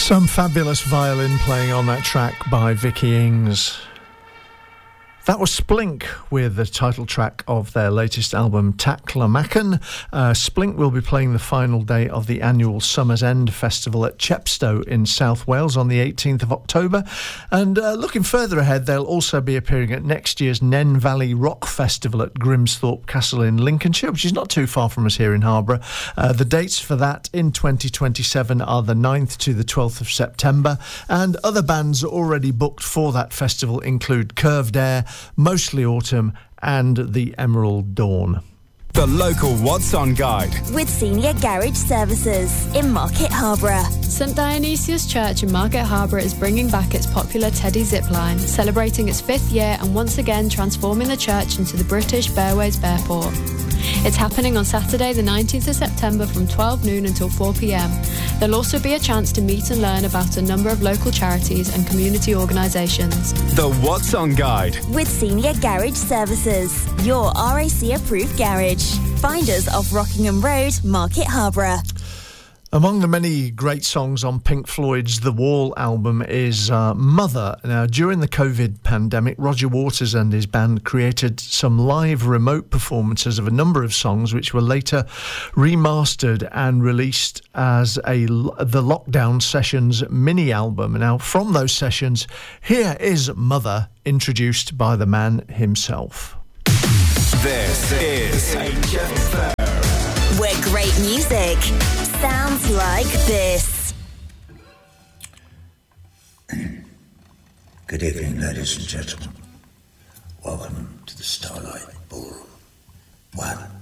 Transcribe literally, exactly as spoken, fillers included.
Some fabulous violin playing on that track by Vicky Ings. That was Splink with the title track of their latest album, Taclamacan. Uh, Splink will be playing the final day of the annual Summer's End Festival at Chepstow in South Wales on the eighteenth of October. And uh, looking further ahead, they'll also be appearing at next year's Nen Valley Rock Festival at Grimsthorpe Castle in Lincolnshire, which is not too far from us here in Harborough. Uh, the dates for that in twenty twenty-seven are the ninth to the twelfth of September. And other bands already booked for that festival include Curved Air, Mostly Autumn and the Emerald Dawn. The local What's On Guide with Senior Garage Services in Market Harborough. St Dionysius Church in Market Harborough is bringing back its popular Teddy Zipline, celebrating its fifth year and once again transforming the church into the British Bearways Bearport. It's happening on Saturday the nineteenth of September from twelve noon until four p.m. There'll also be a chance to meet and learn about a number of local charities and community organisations. The What's On Guide with Senior Garage Services, your R A C approved garage. Find us off Rockingham Road, Market Harborough. Among the many great songs on Pink Floyd's The Wall album is uh, Mother. Now, during the COVID pandemic, Roger Waters and his band created some live remote performances of a number of songs which were later remastered and released as a the Lockdown Sessions mini-album. Now, from those sessions, here is Mother, introduced by the man himself. This is H F M, where great music sounds like this. Good evening, ladies and gentlemen. Welcome to the Starlight Ballroom. One.